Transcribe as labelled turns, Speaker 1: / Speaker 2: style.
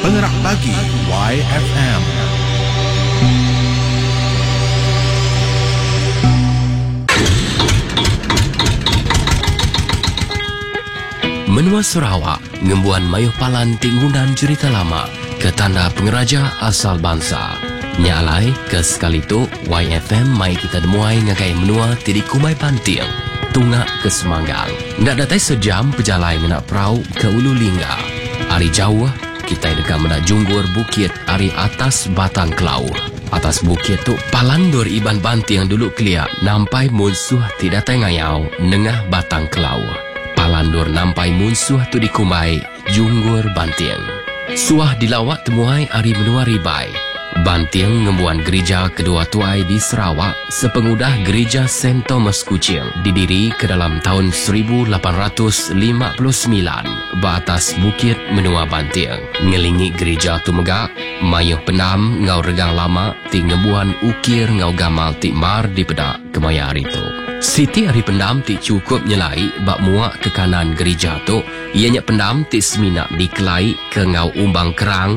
Speaker 1: Pengerak Pagi YFM.
Speaker 2: Menua Sarawak, ngembuan mayuh palan tinggunan cerita lama ke tanda pengeraja asal bangsa. Nyalai ke sekali tu, YFM mai kita demuai ngagai menua tidi kumai panting. Tungak ke Semanggang. Ndak datai sejam pejalai menak perahu ke Ulu Lingga. Ari jauh, kita dekat menak junggur bukit ari atas batang kelau. Atas bukit tu palandur iban banting dulu keliak nampai musuh tidak tengayau nengah batang kelau. Palandur nampai musuh tu dikumai junggur banting. Suah dilawat temuai ari menua ribai. Banting ngembuan gereja kedua tuai di Sarawak sepengudah gereja St. Thomas Kuching didiri ke dalam tahun 1859 batas bukit menua Banting. Ngelingi gereja tu megak, mayuh penam ngau regang lama ti ngembuan ukir ngau gamal ti mar di pedak kemaya hari tu. Siti hari pendam ti cukup nyelai bak muak ke kanan gereja tu. Ianya pendam ti seminak dikelai ke ngau umbang kerang